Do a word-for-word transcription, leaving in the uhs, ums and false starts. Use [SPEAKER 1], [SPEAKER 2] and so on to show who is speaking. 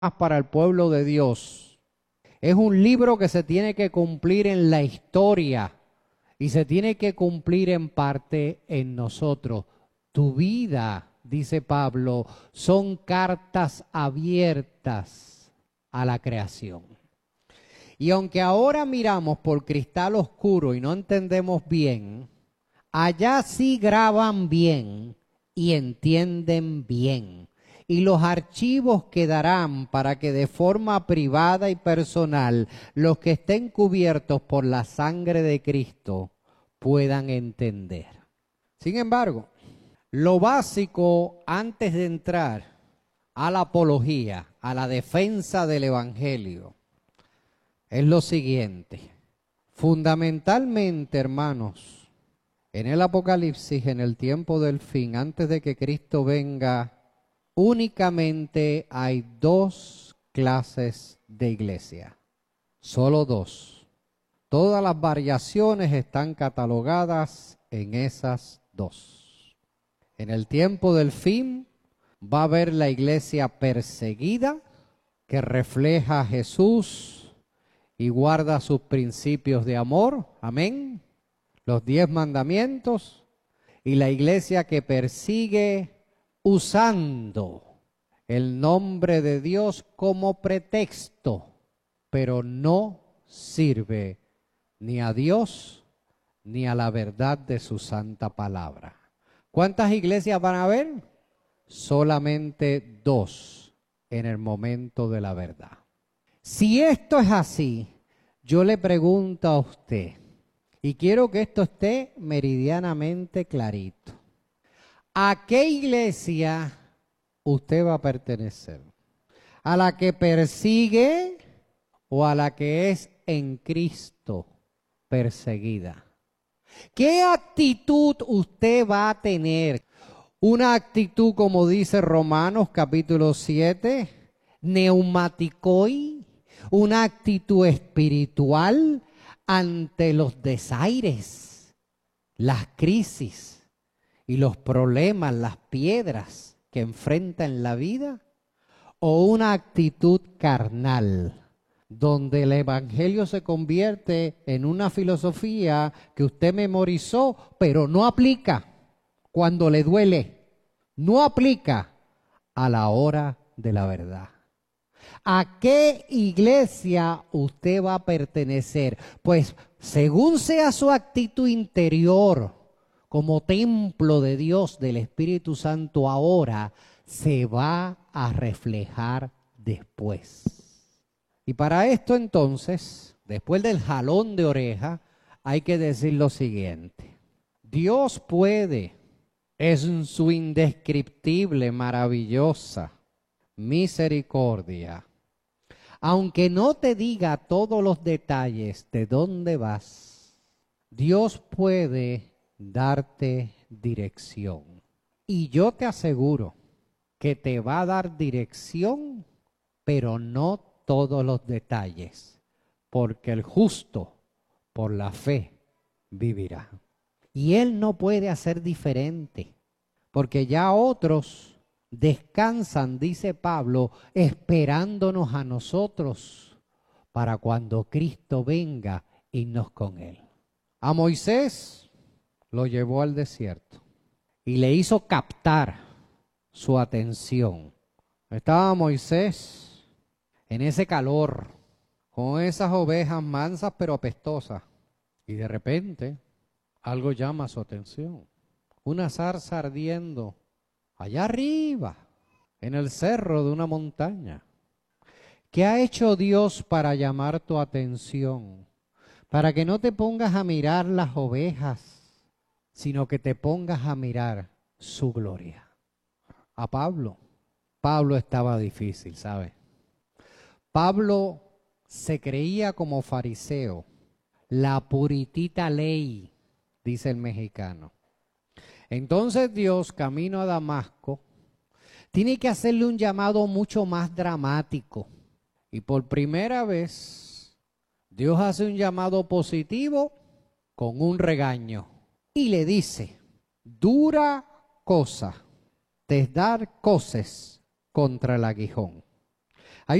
[SPEAKER 1] para el pueblo de Dios. Es un libro que se tiene que cumplir en la historia y se tiene que cumplir en parte en nosotros. Tu vida, dice Pablo, son cartas abiertas a la creación. Y aunque ahora miramos por cristal oscuro y no entendemos bien, allá sí graban bien y entienden bien. Y los archivos quedarán para que de forma privada y personal los que estén cubiertos por la sangre de Cristo puedan entender. Sin embargo, lo básico antes de entrar a la apología, a la defensa del Evangelio, es lo siguiente. Fundamentalmente, hermanos, en el Apocalipsis, en el tiempo del fin, antes de que Cristo venga, únicamente hay dos clases de iglesia, solo dos. Todas las variaciones están catalogadas en esas dos. En el tiempo del fin va a haber la iglesia perseguida que refleja a Jesús y guarda sus principios de amor, amén, los diez mandamientos, y la iglesia que persigue usando el nombre de Dios como pretexto, pero no sirve ni a Dios ni a la verdad de su santa palabra. ¿Cuántas iglesias van a haber? Solamente dos en el momento de la verdad. Si esto es así, yo le pregunto a usted, y quiero que esto esté meridianamente clarito. ¿A qué iglesia usted va a pertenecer? ¿A la que persigue o a la que es en Cristo perseguida? ¿Qué actitud usted va a tener? Una actitud, como dice Romanos capítulo siete, neumaticoi, una actitud espiritual ante los desaires, las crisis y los problemas, las piedras que enfrenta en la vida, o una actitud carnal, donde el evangelio se convierte en una filosofía que usted memorizó, pero no aplica cuando le duele, no aplica a la hora de la verdad. ¿A qué iglesia usted va a pertenecer? Pues según sea su actitud interior, como templo de Dios, del Espíritu Santo ahora, se va a reflejar después. Y para esto entonces, después del jalón de oreja, hay que decir lo siguiente. Dios puede, en su indescriptible, maravillosa misericordia, aunque no te diga todos los detalles de dónde vas, Dios puede darte dirección. Y yo te aseguro que te va a dar dirección, pero no todos los detalles, porque el justo por la fe vivirá. Y Él no puede hacer diferente, porque ya otros descansan, dice Pablo, esperándonos a nosotros para cuando Cristo venga irnos con Él. A Moisés lo llevó al desierto y le hizo captar su atención. Estaba Moisés en ese calor, con esas ovejas mansas pero apestosas, y de repente algo llama su atención. Una zarza ardiendo allá arriba, en el cerro de una montaña. ¿Qué ha hecho Dios para llamar tu atención? Para que no te pongas a mirar las ovejas, sino que te pongas a mirar su gloria. A Pablo, Pablo estaba difícil, ¿sabe? Pablo se creía como fariseo, la puritita ley, dice el mexicano. Entonces Dios, camino a Damasco, tiene que hacerle un llamado mucho más dramático. Y por primera vez, Dios hace un llamado positivo con un regaño. Y le dice, dura cosa te es dar coces contra el aguijón.